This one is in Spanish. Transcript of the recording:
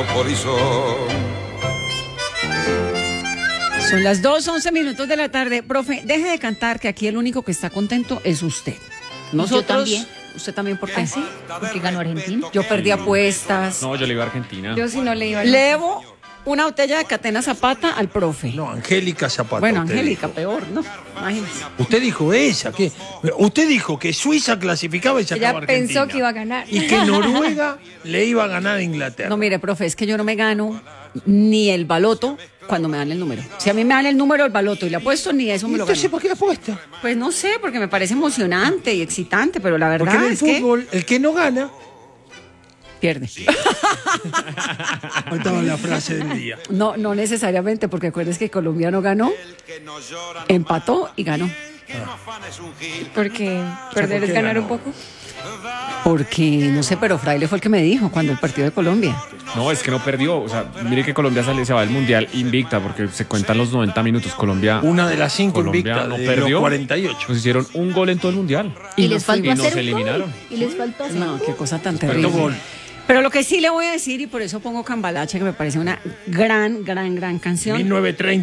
horizonte. Son las 2:11 de la tarde. Profe, deje de cantar, que aquí el único que está contento es usted. Nosotros, yo también. ¿Usted también por qué? ¿Ah, sí? Porque ganó Argentina. Yo perdí apuestas. No, yo le iba a Argentina. Yo sí no le iba a Levo una botella de Catena Zapata al profe. No, Angélica Zapata. Bueno, usted Angélica, dijo. peor, ¿no? Imagínese. Usted dijo ella, que usted dijo que Suiza clasificaba y sacaba Ella Argentina. pensó que iba a ganar. Y que Noruega le iba a ganar a Inglaterra. No, mire, profe, es que yo no me gano ni el baloto cuando me dan el número. Si a mí me dan el número del baloto y le apuesto, ni eso me lo Entonces, gano. ¿por qué apuesta? Pues no sé, porque me parece emocionante y excitante, pero la Porque verdad en el es que fútbol, el que no gana, pierde. faltaba la frase del día. No, no necesariamente, porque acuérdense que Colombia no ganó, empató y ganó. Porque perder ¿por es qué ganar ganó? un poco. Porque, no sé, pero Fraile fue el que me dijo cuando el partido de Colombia. No, es que no perdió. O sea, mire que Colombia se va del Mundial invicta porque se cuentan los 90 minutos. Colombia Una de las 5 Colombia invictas no de perdió. los 48. Nos hicieron un gol en todo el Mundial. Y no les faltó y nos hacer un eliminaron. gol. Y les faltó hacer No, un qué gol. cosa tan Faltó terrible. gol. Pero lo que sí le voy a decir, y por eso pongo Cambalache, que me parece una gran canción. 1930.